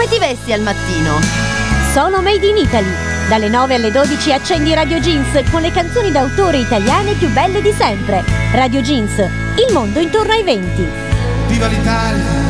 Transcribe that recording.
Come ti vesti al mattino? Sono Made in Italy. Dalle 9 alle 12 accendi Radio Jeans con le canzoni d'autore italiane più belle di sempre. Radio Jeans, il mondo intorno ai venti. Viva l'Italia!